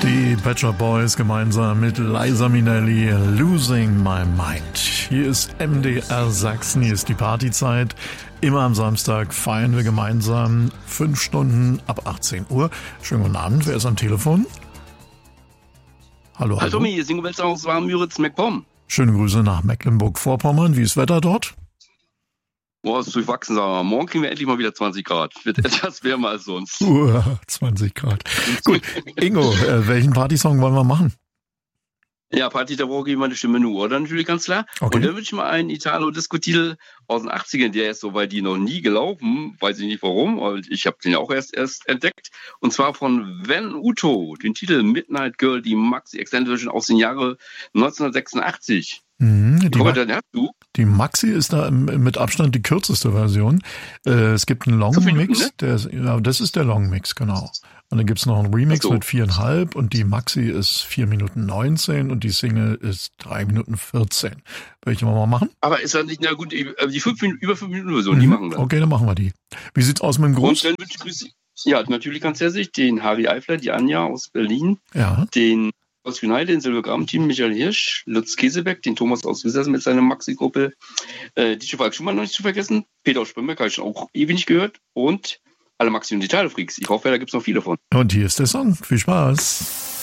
Die Pet Shop Boys gemeinsam mit Liza Minnelli, Losing My Mind. Hier ist MDR Sachsen, hier ist die Partyzeit. Immer am Samstag feiern wir gemeinsam 5 Stunden ab 18 Uhr. Schönen guten Abend, wer ist am Telefon? Hallo, hallo. Tommy, hier ist Ingo Welzer aus Müritz-MacPom. Schöne Grüße nach Mecklenburg-Vorpommern. Wie ist das Wetter dort? Boah, ist durchwachsen, sagen wir mal. Morgen kriegen wir endlich mal wieder 20 Grad. Wird etwas wärmer als sonst. 20 Grad. Gut, Ingo, welchen Partysong wollen wir machen? Ja, Party der Woche geben wir eine Stimme nur, oder natürlich ganz klar. Okay. Und dann würde ich mal einen Italo-Disco-Titel aus den 80ern, der ist so bei die noch nie gelaufen, weiß ich nicht warum, aber ich habe den ja auch erst entdeckt. Und zwar von Van Uto, den Titel Midnight Girl, die Maxi Extended Version aus den Jahren 1986. Die Maxi ist da mit Abstand die kürzeste Version. Es gibt einen Long-Mix, ne? Das ist der Long-Mix, genau. Und dann gibt's noch einen Remix mit 4,5 und die Maxi ist 4 Minuten 19 und die Single ist 3 Minuten 14. Welche wollen wir mal machen? Aber ist das nicht, na gut, die über 5 Minuten Version, die machen wir. Okay, dann machen wir die. Wie sieht's aus mit dem Gruß? Und dann ja, natürlich ganz herzlich den Harry Eifler, die Anja aus Berlin, den aus United, den Silbergraben-Team, Michael Hirsch, Lutz Kesebeck, den Thomas aus Wissers mit seiner Maxi-Gruppe, DJ Falk Schumann noch nicht zu vergessen, Peter aus Spimbeck, habe ich schon auch ewig nicht gehört und alle Maxi und Italo-Freaks. Ich hoffe, da gibt es noch viele von. Und hier ist der Song. Viel Spaß.